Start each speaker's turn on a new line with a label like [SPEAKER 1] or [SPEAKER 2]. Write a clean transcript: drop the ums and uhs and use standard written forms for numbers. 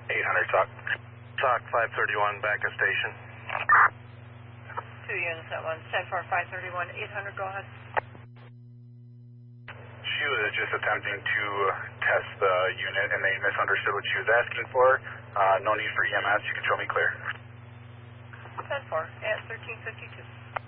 [SPEAKER 1] 800 talk. Talk 531 back to station.
[SPEAKER 2] 2 units at 1, 10-4, 531, 800, go ahead.
[SPEAKER 1] She was just attempting to test the unit and they misunderstood what she was asking for. No need for EMS, you can show me clear.
[SPEAKER 2] 10-4 at 1352.